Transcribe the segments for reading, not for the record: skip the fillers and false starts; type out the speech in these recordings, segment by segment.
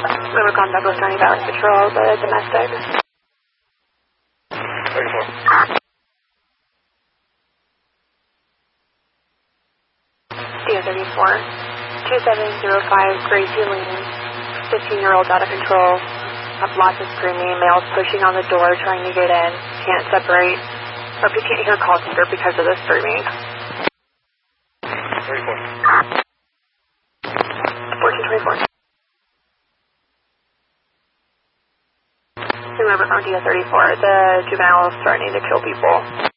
Rivercon Douglas County Valley Patrol, the domestic. 34. DO34. 2705 Gracie Lane. 15-year-old out of control. Have lots of screaming. Males pushing on the door, trying to get in. Can't separate. Hope you can't hear call center because of the screaming. 34. 1424. Whoever from DO34, the juvenile is threatening to kill people.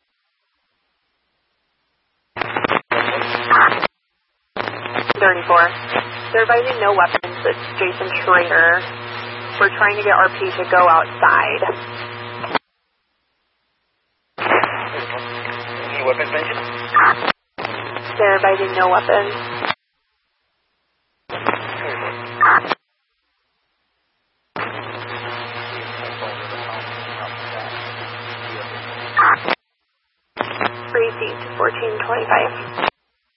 34. They're advising no weapons. It's Jason Schrader. We're trying to get RP to go outside. Any weapons mentioned? They're advising no weapons. 3 feet, 1425.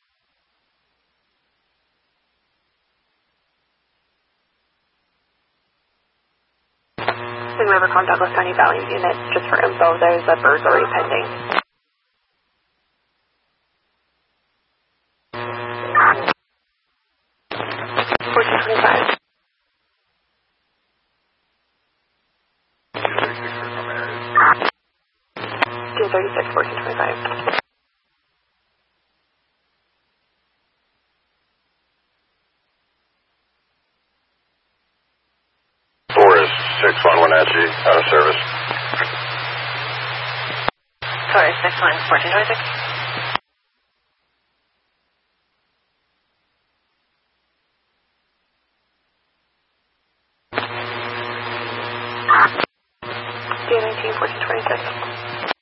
In Rivercon Douglas County Valley Unit, just for info, there's a burglary pending. 1425. 236, 1425. Taurus 611 Wenatchee, out of service. Sorry, 611426. D19 1426.